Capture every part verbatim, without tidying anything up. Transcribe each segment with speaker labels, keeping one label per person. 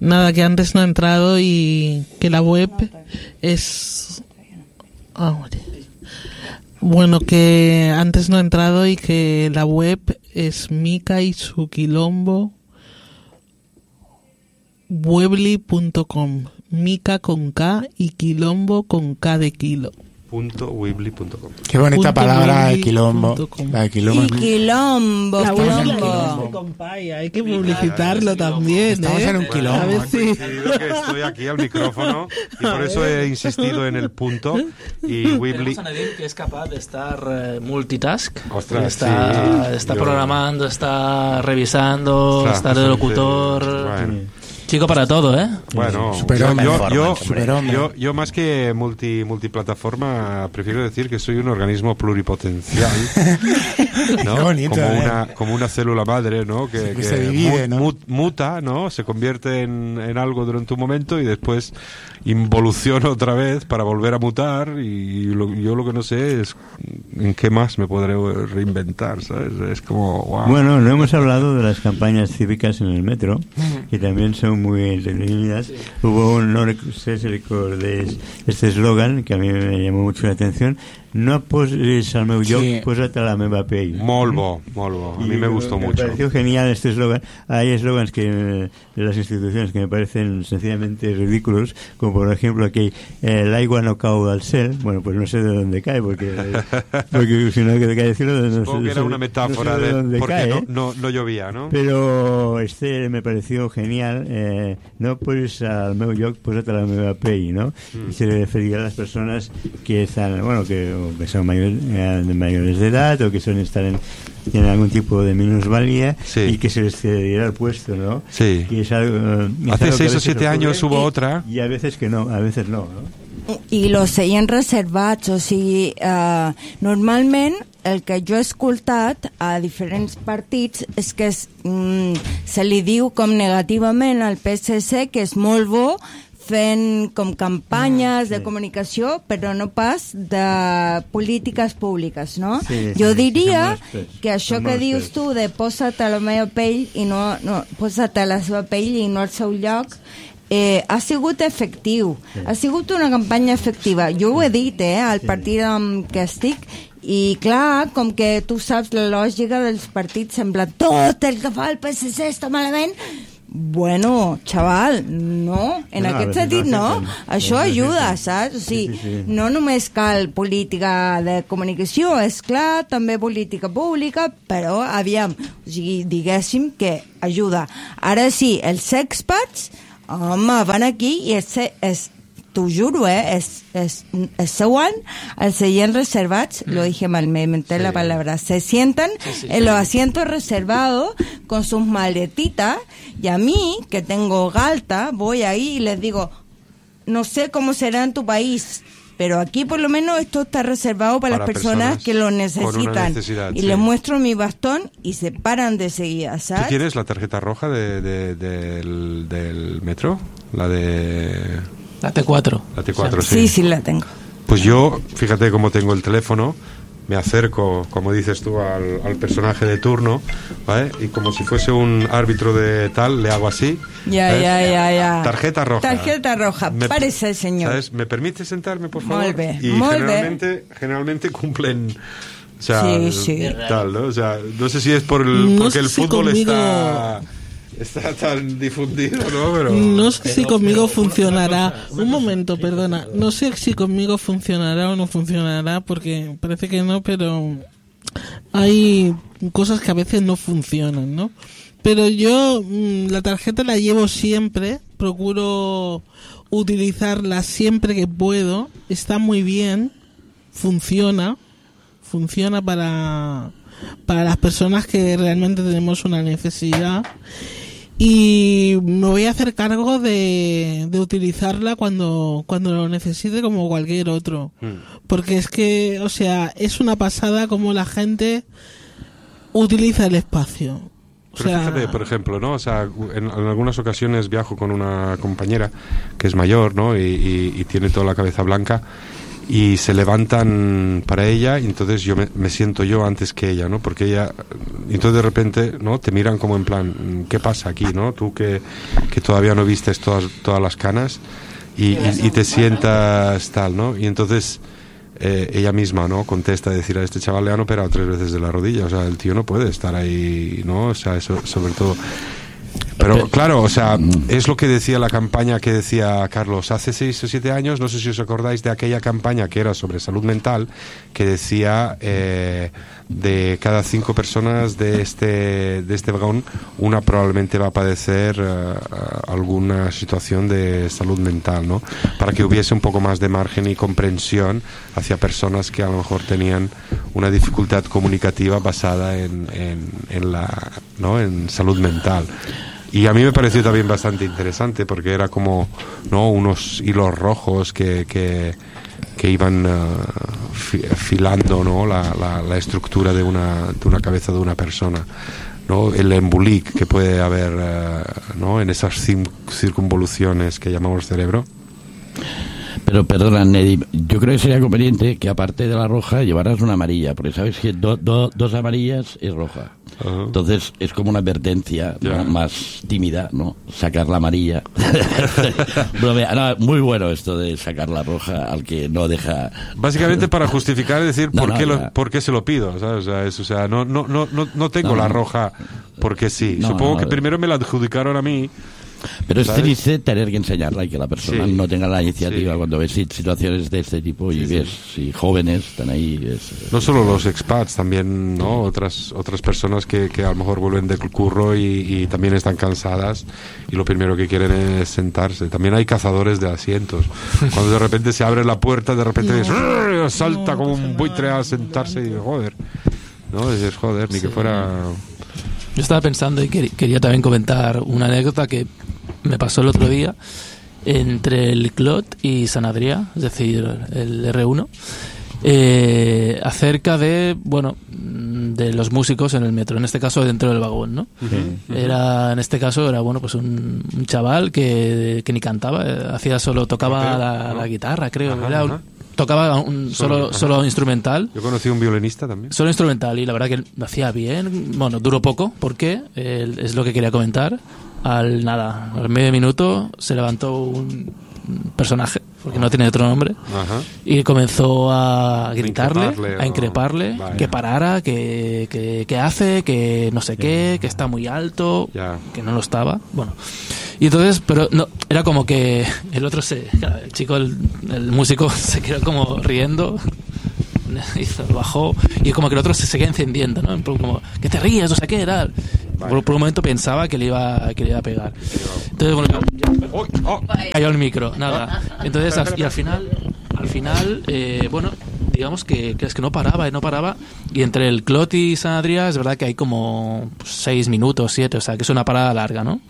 Speaker 1: Nada, que antes no he entrado y que la web es... Ah, bueno, que antes no he entrado y que la web es Mica y su quilombo weebly punto com. Mica con K y quilombo con K de kilo.
Speaker 2: Punto weebly punto com.
Speaker 3: Qué bonita
Speaker 1: Punto
Speaker 3: palabra de
Speaker 1: weebly
Speaker 3: quilombo.
Speaker 1: punto com.
Speaker 3: La de quilombo.
Speaker 4: Y quilombo,
Speaker 1: La web
Speaker 4: quilombo.
Speaker 1: es quilombo, compay, hay que publicitarlo también,
Speaker 3: Estamos
Speaker 1: ¿eh?
Speaker 3: en un quilombo.
Speaker 1: A ver si...
Speaker 2: Coincidido que estoy aquí al micrófono y por eso he insistido en el punto. Y Weebly...
Speaker 5: Tenemos a Nadim que es capaz de estar eh, multitask.
Speaker 2: Ostras,
Speaker 5: está
Speaker 2: sí,
Speaker 5: está
Speaker 2: yo-
Speaker 5: programando, está revisando,
Speaker 2: Ostras,
Speaker 5: está de
Speaker 2: pues,
Speaker 5: locutor.
Speaker 2: bueno.
Speaker 5: Chico para todo, ¿eh?
Speaker 2: Bueno,
Speaker 3: Superhombre.
Speaker 2: yo, yo,
Speaker 3: Superhombre.
Speaker 2: yo, yo más que multi, multiplataforma prefiero decir que soy un organismo pluripotencial, ¿no?
Speaker 3: Qué bonito,
Speaker 2: como,
Speaker 3: ¿eh?
Speaker 2: una, como una célula madre, ¿no? Que,
Speaker 3: Sí, que
Speaker 2: que
Speaker 3: se divide,
Speaker 2: mu-
Speaker 3: ¿no?
Speaker 2: mu- muta, ¿no? Se convierte en, en algo durante un momento y después involuciona otra vez para volver a mutar y lo- yo lo que no sé es en qué más me podré reinventar, ¿sabes? Es como, wow.
Speaker 6: Bueno, no hemos hablado de las campañas cívicas en el metro, que también son muy entretenidas. Hubo un, no sé si recordéis este eslogan que a mí me llamó mucho la atención: no posis al meu lloc,
Speaker 3: Sí.
Speaker 6: posa't a la meva pell.
Speaker 2: Molvo, molvo. A mí
Speaker 6: Y
Speaker 2: me gustó
Speaker 6: me
Speaker 2: mucho.
Speaker 6: pareció genial este eslogan. Hay eslogans que eh, de las instituciones que me parecen sencillamente ridículos, como por ejemplo que eh, el agua no cae al cielo. Bueno, pues no sé de dónde cae, porque, porque si no que cae del cielo, no sé,
Speaker 2: Supongo que era
Speaker 6: no sé-
Speaker 2: una metáfora
Speaker 6: no sé de,
Speaker 2: de,
Speaker 6: dónde
Speaker 2: porque
Speaker 6: cae.
Speaker 2: no,
Speaker 6: ¿eh?
Speaker 2: no, no llovía, ¿no?
Speaker 6: Però este me pareció genial. Eh, no pues al meu lloc, posa't a la meva pell, ¿no?
Speaker 2: Mm.
Speaker 6: Y se refería a las personas que están, bueno, que, o que son mayor, eh, de mayores de edad o que son estar en, en algún tipo de minusvalía,
Speaker 2: Sí.
Speaker 6: y que se les cediera el puesto, ¿no?
Speaker 2: Sí.
Speaker 6: Que es algo, eh, es
Speaker 2: Hace
Speaker 6: algo que a
Speaker 2: seis o
Speaker 6: veces
Speaker 2: siete
Speaker 6: ocurre
Speaker 2: años hubo
Speaker 6: y-
Speaker 2: otra.
Speaker 6: y a veces que no, a veces no, ¿no?
Speaker 4: I los seien reservats, o sigui, eh, normalment el que jo he escoltat a diferents partits és que es, mm, se li diu com negativament al P S C que és molt bo fent com campanyes de comunicació, però no pas de polítiques públiques, no?
Speaker 6: Sí,
Speaker 4: jo
Speaker 6: sí,
Speaker 4: diria
Speaker 6: sí, són molt
Speaker 4: que això
Speaker 6: són
Speaker 4: que
Speaker 6: molt
Speaker 4: dius
Speaker 6: experts.
Speaker 4: tu de posa't a la meva pell i no, no posa't a la seva pell i no al seu lloc, eh, ha sigut efectiu, ha sigut una campanya efectiva. Jo ho he dit, eh, al partit amb què estic, i clar, com que tu saps la lògica dels partits, sembla tot el que fa el P S C està malament. Bueno, xaval, no, en
Speaker 6: No,
Speaker 4: aquest
Speaker 6: a veces
Speaker 4: sentit
Speaker 6: no
Speaker 4: no,
Speaker 6: afecten.
Speaker 4: això
Speaker 6: A veces
Speaker 4: ajuda,
Speaker 6: sí.
Speaker 4: saps? O sigui,
Speaker 6: Sí, sí, sí.
Speaker 4: no només cal política de comunicació, és clar, també política pública, però aviam, o sigui, diguéssim que ajuda. Ara sí, els expats, home, van aquí i és, és t'ho juro, eh, es, es, es seuen als seients reservats, lo dije mal, me inventé la palabra, se sientan en los asientos reservados con sus maletitas, y a mí, que tengo galta, voy ahí y les digo, no sé cómo será en tu país, pero aquí por lo menos esto está reservado para,
Speaker 2: Para
Speaker 4: las personas,
Speaker 2: personas
Speaker 4: que lo
Speaker 2: con una
Speaker 4: necesitan,
Speaker 2: necesidad,
Speaker 4: y
Speaker 2: sí.
Speaker 4: les muestro mi bastón y se paran de seguida,
Speaker 2: ¿Tú
Speaker 4: ¿sabes?
Speaker 2: tienes la tarjeta roja de, de- del, del metro? La de...
Speaker 5: La T cuatro.
Speaker 2: La T cuatro, sí.
Speaker 4: Sí, sí la tengo.
Speaker 2: Pues yo, fíjate cómo tengo el teléfono, me acerco, como dices tú, al, al personaje de turno, ¿vale? Y como si fuese un árbitro de tal, le hago así.
Speaker 4: Ya,
Speaker 2: ¿sabes?
Speaker 4: ya, ya, ya.
Speaker 2: Tarjeta roja.
Speaker 4: Tarjeta roja,
Speaker 2: Me-
Speaker 4: parece, señor.
Speaker 2: ¿Sabes? ¿Me permite sentarme, por favor?
Speaker 4: Molt bé,
Speaker 2: y
Speaker 4: molt bé.
Speaker 2: generalmente, generalmente cumplen... O sea,
Speaker 4: Sí, sí.
Speaker 2: tal, ¿no? O sea, no sé si es por el,
Speaker 1: No
Speaker 2: porque
Speaker 1: sé
Speaker 2: el
Speaker 1: si
Speaker 2: fútbol
Speaker 1: conmigo-
Speaker 2: está... Está tan difundido, ¿no? Pero...
Speaker 1: No sé si conmigo funcionará. Un momento, perdona. No sé si conmigo funcionará o no funcionará, porque parece que no, pero hay cosas que a veces no funcionan, ¿no? Pero yo mm, la tarjeta la llevo siempre, procuro utilizarla siempre que puedo. Está muy bien, funciona, funciona para para las personas que realmente tenemos una necesidad. Y me voy a hacer cargo de, de utilizarla cuando, cuando lo necesite, como cualquier otro.
Speaker 2: Mm.
Speaker 1: Porque es que, o sea, es una pasada como la gente utiliza el espacio. O
Speaker 2: Pero
Speaker 1: sea,
Speaker 2: fíjate, por ejemplo, ¿no? O sea, en, en algunas ocasiones viajo con una compañera que es mayor, ¿no? Y, y- y tiene toda la cabeza blanca. y se levantan para ella y entonces yo me, me siento yo antes que ella, ¿no? Porque ella, entonces de repente, ¿no? Te miran como en plan, ¿qué pasa aquí, no? Tú que, que todavía no vistes todas, todas las canas y, y, y te sientas tal, ¿no? Y entonces eh, ella misma, ¿no? Contesta a decir, a este chaval le han operado tres veces de la rodilla, o sea, el tío no puede estar ahí, ¿no? O sea, eso sobre todo... Pero claro, o sea, es lo que decía la campaña que decía Carlos hace seis o siete años, no sé si os acordáis de aquella campaña que era sobre salud mental, que decía eh, de cada cinco personas de este de este vagón, una probablemente va a padecer uh, alguna situación de salud mental, ¿no? Para que hubiese un poco más de margen y comprensión hacia personas que a lo mejor tenían una dificultad comunicativa basada en, en, en la, ¿no? En salud mental. Y a mí me pareció también bastante interesante porque era como, ¿no? Unos hilos rojos que, que, que iban uh, fi, filando, ¿no? la, la, la estructura de una, de una cabeza de una persona, ¿no? El embulic que puede haber, uh, ¿no? En esas circunvoluciones que llamamos cerebro.
Speaker 3: Pero perdona, Neddy, yo creo que sería conveniente que aparte de la roja llevaras una amarilla, porque sabes que do, do, dos amarillas es roja. Uh-huh. Entonces es como una advertencia, yeah. ¿no? Más tímida, ¿no? Sacar la amarilla. No, muy bueno esto de sacar la roja al que no deja.
Speaker 2: Básicamente para justificar, decir
Speaker 3: no,
Speaker 2: por
Speaker 3: no,
Speaker 2: qué lo, por qué se lo pido, ¿sabes? O sea, es, o sea no, no, no, no tengo no, la roja porque sí. No, Supongo no, que primero me la adjudicaron a mí.
Speaker 3: Pero es
Speaker 2: ¿sabes?
Speaker 3: triste tener que enseñarla y que la persona
Speaker 2: sí,
Speaker 3: no tenga la iniciativa
Speaker 2: sí.
Speaker 3: cuando ves situaciones de este tipo y sí, ves sí. si jóvenes están ahí. Es,
Speaker 2: no solo los expats, también, ¿no? Otras otras personas que, que a lo mejor vuelven del curro y, y también están cansadas y lo primero que quieren es sentarse. También hay cazadores de asientos. Cuando de repente se abre la puerta, de repente no, ves, salta no, como un buitre a sentarse y joder. No, dices, joder, ni sí. que fuera...
Speaker 5: Yo estaba pensando y quería también comentar una anécdota que me pasó el otro día entre el Clot y San Adrià, es decir, el erre uno, eh, acerca de, bueno, de los músicos en el metro, en este caso dentro del vagón, ¿no? Uh-huh. Era, en este caso era, bueno, pues un, un chaval que, que ni cantaba, hacía solo, tocaba la, la guitarra, creo, ajá, era un, ajá. Tocaba un solo, solo, solo instrumental.
Speaker 2: Yo conocí a un violinista también.
Speaker 5: Solo instrumental, y la verdad que lo hacía bien. Bueno, duró poco, porque eh, es lo que quería comentar. Al nada, al medio minuto se levantó un personaje, porque no tiene otro nombre, ajá. y comenzó a gritarle, increparle, a increparle, o... que parara, que, que, que hace, que no sé qué, que está muy alto, ya. que no lo estaba. Bueno, y entonces, pero no, era como que el otro se, el chico, el, el músico se quedó como riendo, hizo, bajó, y como que el otro se seguía encendiendo, ¿no? Como, que te ríes, no sé qué, tal. Por, por un momento pensaba que le iba, que le iba a pegar. Entonces, bueno, ya, cayó el micro, nada. Entonces, al, y al final, al final, eh, bueno, digamos que, que es que no paraba, y no paraba. Y entre el Clot y San Adrià es verdad que hay como seis minutos, siete, o sea, que es una parada larga, ¿no?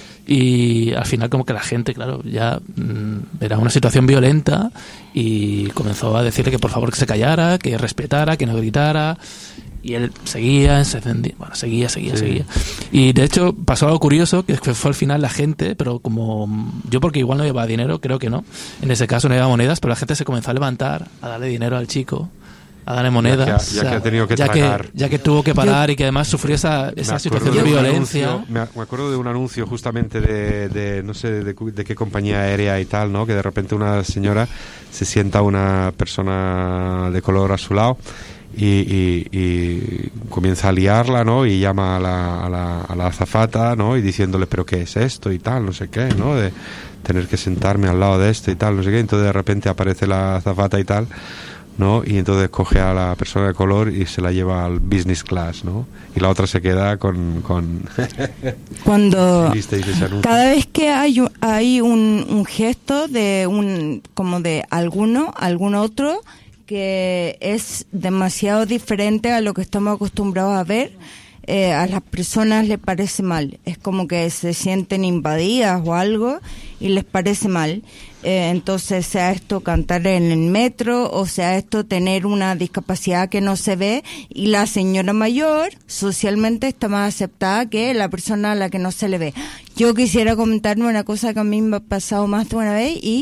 Speaker 5: Y al final como que la gente, claro, ya mmm, era una situación violenta y comenzó a decirle que por favor que se callara, que respetara, que no gritara, y él seguía, se encendía, bueno, seguía, seguía, sí. seguía. Y de hecho pasó algo curioso, que fue al final la gente, pero como yo porque igual no llevaba dinero, creo que no, en ese caso no llevaba monedas, pero la gente se comenzó a levantar, a darle dinero al chico, a darle monedas,
Speaker 2: ya que, ya que ha tenido que
Speaker 5: ya
Speaker 2: tragar.
Speaker 5: Que, ya que tuvo que parar yo, y que además sufrió esa, esa situación de violencia.
Speaker 2: Anuncio, me, me acuerdo de un anuncio justamente de, de no sé de, de qué compañía aérea y tal, ¿no? Que de repente una señora se sienta una persona de color a su lado y, y, y comienza a liarla, ¿no? Y llama a la, a la, a la azafata, ¿no? Y diciéndole, pero ¿qué es esto? Y tal, no sé qué, ¿no? De tener que sentarme al lado de esto y tal, no sé qué. Entonces de repente aparece la azafata y tal, ¿no? Y entonces coge a la persona de color y se la lleva al business class, ¿no? Y la otra se queda con... con
Speaker 4: cuando cada vez que hay, hay un, un gesto de un como de alguno, algún otro que es demasiado diferente a lo que estamos acostumbrados a ver, eh, a las personas les parece mal. Es como que se sienten invadidas o algo y les parece mal. Eh, entonces, sea esto cantar en el metro, o sea esto tener una discapacidad que no se ve, y la señora mayor socialmente está más aceptada que la persona a la que no se le ve. Yo quisiera comentarme una cosa que a mí me ha pasado más de una vez y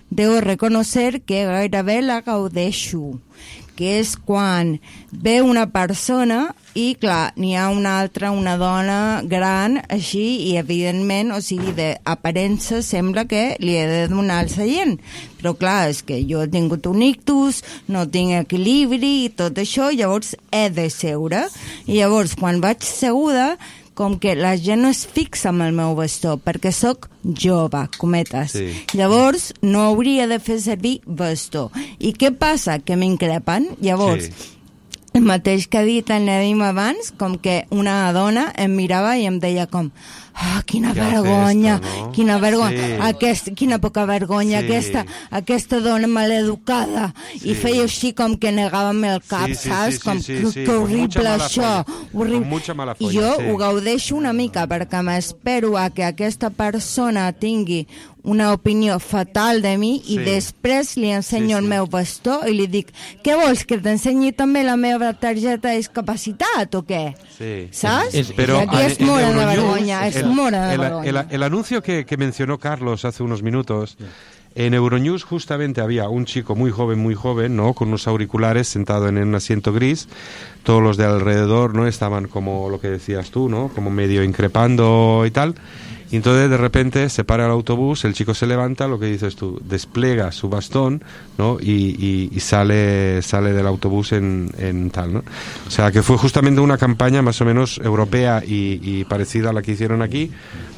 Speaker 4: deu reconocer que gairebé la gaudeixo, que és quan ve una persona i, clar, n'hi ha una altra, una dona gran, així, i evidentment, o sigui, d'aparença sembla que li he de donar el seient. Però, clar, és que jo he tingut un ictus, no tinc equilibri i tot això, llavors he de seure. I llavors, quan vaig seguda, com que la gent no es fixa en el meu bastó, perquè sóc jove, cometes. Sí. Llavors, no hauria de fer servir bastó. I què passa? Que m'increpen. Llavors, sí. El mateix que ha dit el Nedim abans, com que una dona em mirava i em deia com ah, quina ja vergonya, esto, no? quina vergonya, sí. Aquest, quina poca vergonya, sí. aquesta, aquesta dona maleducada, sí. I feia així com que negàvem el cap,
Speaker 2: sí, sí,
Speaker 4: saps?
Speaker 2: Sí,
Speaker 4: com
Speaker 2: sí,
Speaker 4: que,
Speaker 2: sí,
Speaker 4: que horrible això, horrible. I jo
Speaker 2: sí.
Speaker 4: ho gaudeixo una mica, perquè m'espero a que aquesta persona tingui una opinió fatal de mi i sí. després li ensenyo sí, sí. el meu bastó i li dic, què vols, que t'ensenyi també la meva targeta de discapacitat o què? Sí. ¿Sabes? Es, pero, aquí es mora de vergonya, es mora de vergonya.
Speaker 2: El, el anuncio que, que mencionó Carlos hace unos minutos, en Euronews justamente había un chico muy joven, muy joven, ¿no? Con unos auriculares sentado en un asiento gris, todos los de alrededor, ¿no? Estaban como lo que decías tú, ¿no? Como medio increpando y tal. Y entonces de repente se para el autobús, el chico se levanta, lo que dices tú, despliega su bastón, ¿no? Y, y, y sale sale del autobús en, en tal, ¿no? O sea, que fue justamente una campaña más o menos europea y, y parecida a la que hicieron aquí.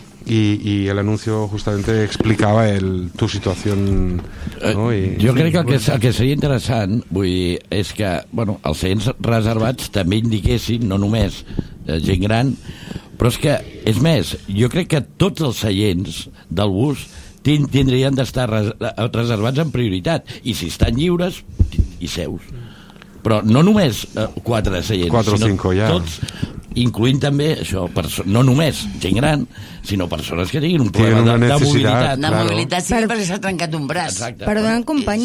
Speaker 2: Y, y el anuncio justamente explicava el, tu situació, no? I,
Speaker 3: jo crec que el que, el que seria interessant, vull dir, és que, bueno, els seients reservats també indiquessin, no només eh, gent gran, però és que, és més, jo crec que tots els seients del bus tindrien d'estar res, reservats en prioritat, i si estan lliures, hi seus. Però no només eh, quatre seients,
Speaker 2: quatre o
Speaker 3: sinó
Speaker 2: cinco, ja.
Speaker 3: tots, incluint també això, no només gent gran, sinó persones que tinguin un problema de, de mobilitat.
Speaker 7: De claro. mobilitat sí, perquè s'ha trencat un braç.
Speaker 3: Exacte.
Speaker 4: Perdona, company...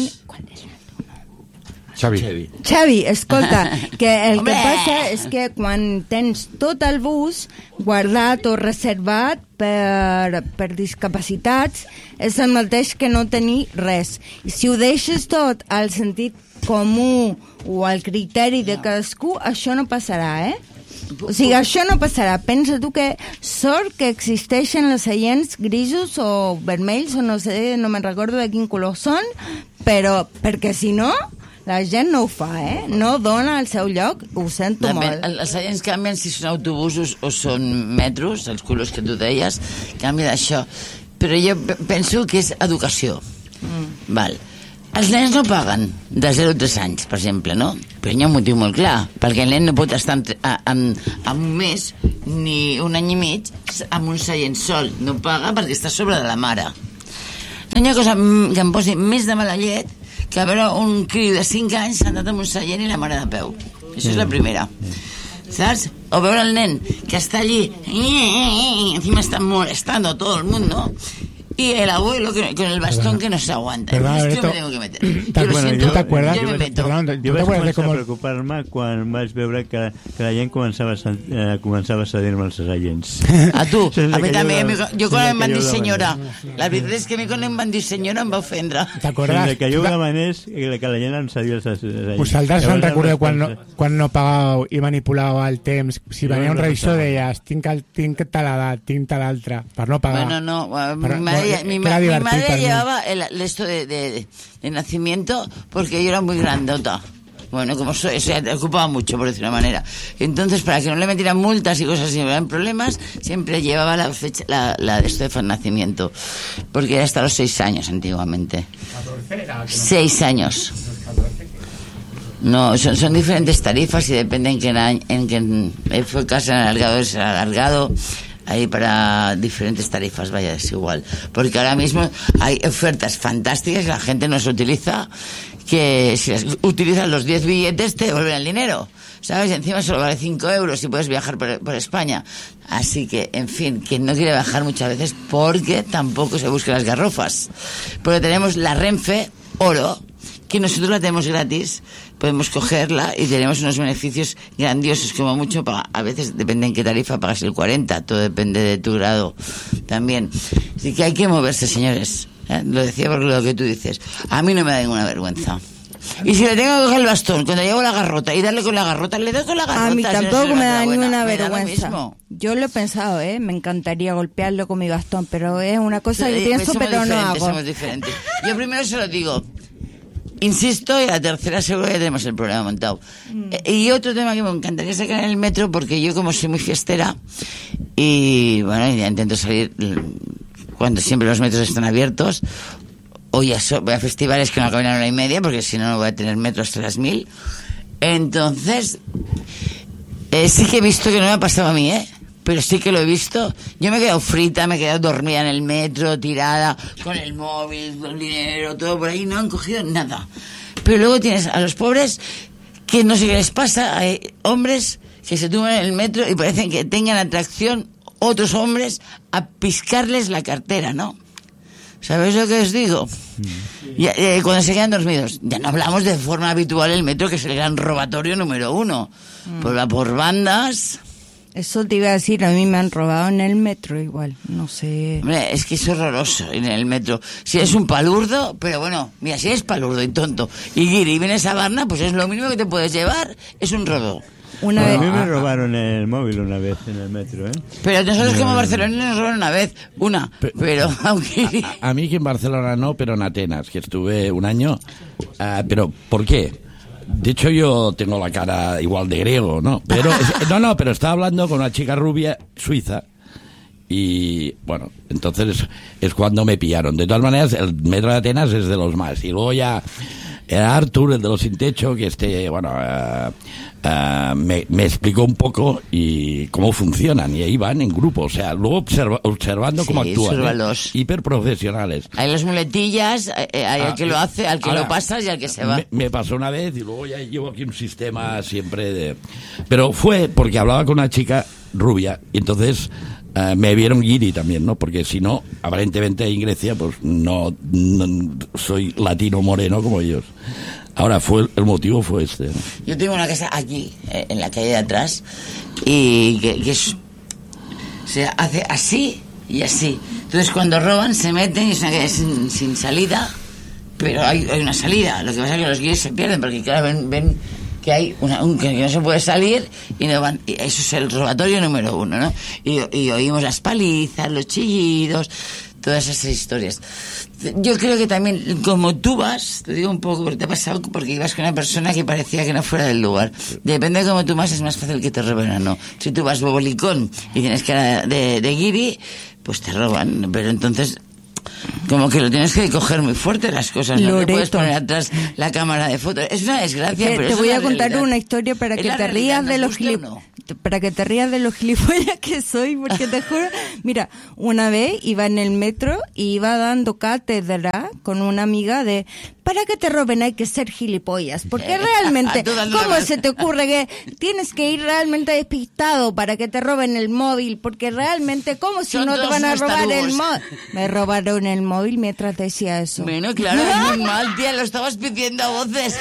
Speaker 2: Xavi.
Speaker 4: Xavi. Xavi, escolta, que el que passa és que quan tens tot el bus guardat o reservat per, per discapacitats, és el mateix que no tenir res. I si ho deixes tot al sentit comú o al criteri de cadascú, això no passarà, eh? O sigui, això no passarà. Pensa tu que sort que existeixen els seients grisos o vermells o no sé, no me'n recordo de quin color són, però perquè si no la gent no ho fa, eh? No dona el seu lloc, ho sento
Speaker 7: Depèn,
Speaker 4: molt.
Speaker 7: Els seients canvien si són autobusos o són metros, els colors que tu deies, canvia d'això. Però jo penso que és educació. Mm. Val. Els nens no paguen de zero a tres anys, per exemple, no? Però hi ha un motiu molt clar, perquè el nen no pot estar en, en, en un mes ni un any i mig amb un seient sol. No paga perquè està sobre de la mare. No hi ha cosa que em posi més de mala llet que veure un criu de cinc anys sentat en un seient i la mare de peu. Això és la primera. ¿Sabes? O veure el nen que està allí y encima está molestando a todo el mundo y el abuelo con, con el bastón que no se aguanta.
Speaker 8: Perdona,
Speaker 7: yo me tengo que meter.
Speaker 8: Yo lo
Speaker 6: bueno,
Speaker 8: siento, ¿te acuerdas?
Speaker 7: Yo me meto.
Speaker 8: Perdona,
Speaker 6: jo vaig començar a preocupar-me quan vaig veure que, que la gent començava a, eh, començava a cedir-me els seients.
Speaker 7: A tu, a mi també. Jo quan em van dir senyora, la veritat és que a mi quan em van dir senyora em va ofendre.
Speaker 8: T'acordes?
Speaker 6: Que jo ho demanés que la gent em cedia els seients.
Speaker 8: Vosaltres se'n recordeu quan no, quan no pagàveu i manipulàveu el temps? Si venia un revisor deies, tinc, el, tinc tal edat, tinc tal altra, per no pagar.
Speaker 7: Bueno, no, mi madre, mi, mi madre llevaba el, esto de, de, de nacimiento porque yo era muy grandota. Bueno, como soy, o sea, te ocupaba mucho, por decir una manera. Entonces, para que no le metieran multas y cosas y me dieran problemas, siempre llevaba la fecha, la, la de esto de nacimiento. Porque era hasta los seis años, antiguamente. Seis años. No, son, son diferentes tarifas y depende en qué año, en qué fue caso alargado, es alargado. Hay para diferentes tarifas, vaya, es igual. Porque ahora mismo hay ofertas fantásticas que la gente no se utiliza, que si las utilizas los diez billetes te devuelven el dinero, ¿sabes? Encima solo vale cinco euros y puedes viajar por, por España. Así que, en fin, quien no quiere viajar muchas veces porque tampoco se busca las garrofas. Porque tenemos la Renfe Oro, que nosotros la tenemos gratis, podemos cogerla y tenemos unos beneficios grandiosos, como mucho, a veces depende en qué tarifa pagas el cuarenta, todo depende de tu grado también. Así que hay que moverse, señores, ¿eh? Lo decía porque lo que tú dices. A mí no me da ninguna vergüenza. Y si le tengo que coger el bastón cuando llevo la garrota y darle con la garrota, le doy con la garrota.
Speaker 4: A mí tampoco
Speaker 7: si no
Speaker 4: me da
Speaker 7: buena,
Speaker 4: ninguna
Speaker 7: me da
Speaker 4: vergüenza. Yo lo he pensado, ¿eh? Me encantaría golpearlo con mi bastón, pero es una cosa que
Speaker 7: Sí,
Speaker 4: pienso,
Speaker 7: somos
Speaker 4: pero no
Speaker 7: diferentes,
Speaker 4: hago.
Speaker 7: Somos diferentes. Yo primero se lo digo. Insisto, y la tercera seguro ya tenemos el programa montado. Mm. Eh, y otro tema que me encantaría sacar en el metro, porque yo como soy muy fiestera, y bueno, ya intento salir cuando siempre los metros están abiertos, hoy a, so, voy a festivales que no acaban a la hora y media, porque si no, no voy a tener metro hasta las mil. Entonces, eh, sí que he visto que no me ha pasado a mí, ¿eh? Pero sí que lo he visto. Yo me he quedado frita, me he quedado dormida en el metro, tirada, con el móvil, con el dinero, todo por ahí. No han cogido nada. Pero luego tienes a los pobres que no sé qué les pasa. Hay hombres que se tumban en el metro y parecen que tengan atracción otros hombres a piscarles la cartera, ¿no? ¿Sabéis lo que os digo? Mm. Ya, eh, cuando se quedan dormidos. Ya no hablamos de forma habitual el metro, que es el gran robatorio número uno. Mm. Por, por bandas...
Speaker 4: Eso te iba a decir, a mí me han robado en el metro igual, no sé.
Speaker 7: Hombre, es que es horroroso en el metro. Si eres un palurdo, pero bueno, mira, si eres palurdo y tonto y guiri y vienes a Barna, pues es lo mismo que te puedes llevar, es un robo.
Speaker 6: Una vez... A mí me robaron el móvil una vez en el metro, ¿eh?
Speaker 7: Pero nosotros como Barcelona nos robaron una vez, una, pero, pero aunque...
Speaker 3: A, a mí que en Barcelona no, pero en Atenas, que estuve un año. Uh, pero, ¿por qué? De hecho, yo tengo la cara igual de griego, ¿no? Pero no, no, pero estaba hablando con una chica rubia suiza y, bueno, entonces es cuando me pillaron. De todas maneras, el metro de Atenas es de los más. Y luego ya era Artur, el de los sin techo, que este, bueno, uh, uh, me, me explicó un poco y cómo funcionan. Y ahí van en grupo, o sea, luego observa, observando
Speaker 7: sí,
Speaker 3: cómo actúan. ¿eh?
Speaker 7: Los...
Speaker 3: Hiperprofesionales.
Speaker 7: Hay las muletillas, hay al que lo hace, al que ahora, lo pasas y al que se va.
Speaker 3: Me, me pasó una vez y luego ya llevo aquí un sistema siempre de... Pero fue porque hablaba con una chica rubia y entonces... Uh, me vieron guiri también, ¿no? Porque si no, aparentemente en Grecia, pues no, no soy latino moreno como ellos. Ahora, fue el motivo fue este, ¿no?
Speaker 7: Yo tengo una casa aquí, eh, en la calle de atrás, y que, que es, se hace así y así. Entonces, cuando roban, se meten y es una calle sin, sin salida, pero hay, hay una salida. Lo que pasa es que los guiris se pierden, porque claro, ven... ven que hay una, un, que no se puede salir y no van, y eso es el robatorio número uno, ¿no? Y, y oímos las palizas, los chillidos, todas esas historias. Yo creo que también, como tú vas, te digo un poco porque te ha pasado, porque ibas con una persona que parecía que no fuera del lugar. Depende de cómo tú vas, es más fácil que te roben o no. Si tú vas bobolicón y tienes cara de, de guiri, pues te roban, pero entonces... Como que lo tienes que coger muy fuerte las cosas, no te puedes poner atrás la cámara de fotos. Es una desgracia, pero
Speaker 4: te voy a contar
Speaker 7: realidad.
Speaker 4: Una historia para que te rías de los gilipollas, para que te rías de los gilipollas que soy, porque te juro, mira, una vez iba en el metro y iba dando cátedra con una amiga de para que te roben hay que ser gilipollas, porque realmente, ¿cómo se te ocurre que tienes que ir realmente despistado para que te roben el móvil? Porque realmente, ¿cómo si
Speaker 7: Son
Speaker 4: no te van a robar
Speaker 7: estarugos.
Speaker 4: el móvil? Me robaron el móvil mientras decía eso.
Speaker 7: Bueno, claro, es muy mal, tía, lo estabas pidiendo a voces.